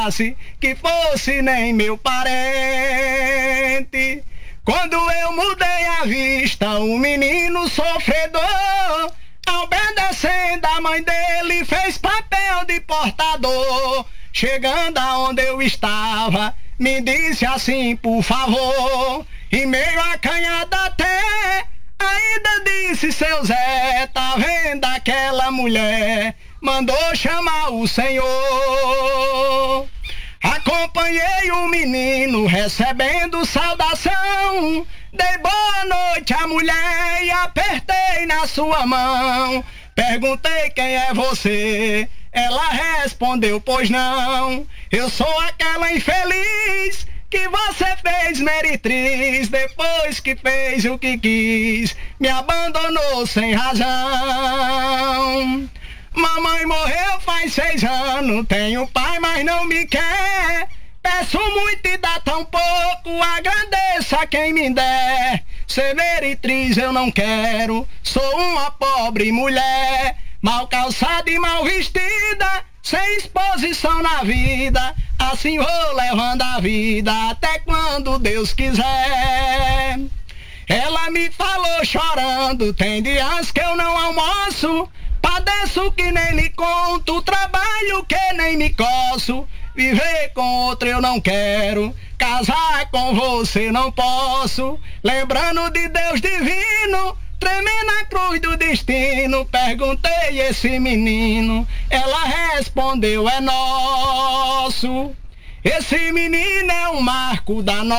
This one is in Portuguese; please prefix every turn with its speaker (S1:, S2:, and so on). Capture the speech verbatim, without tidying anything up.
S1: que fosse nem meu parente. Quando eu mudei a vista, o menino sofredor, obedecendo a mãe dele, fez papel de portador. Chegando aonde eu estava, me disse assim, por favor, em meio à canhada até, ainda disse: seu Zé, tá vendo aquela mulher? Mandou chamar o senhor. Acompanhei o menino recebendo saudação, dei boa noite à mulher e apertei na sua mão. Perguntei: quem é você? Ela respondeu: pois não, eu sou aquela infeliz que você fez meretriz. Depois que fez o que quis, me abandonou sem razão. Mamãe morreu faz seis anos, tenho pai mas não me quer. Peço muito e dá tão pouco, agradeço a quem me der. Ser meretriz eu não quero, sou uma pobre mulher, mal calçada e mal vestida, sem exposição na vida. Assim vou levando a vida até quando Deus quiser. Ela me falou chorando: tem dias que eu não almoço, padeço que nem lhe conto, trabalho que nem me coço. Viver com outro eu não quero, casar com você não posso. Lembrando de Deus divino, tremendo na cruz do destino, perguntei esse menino, ela respondeu: é nosso. Esse menino é um marco da nossa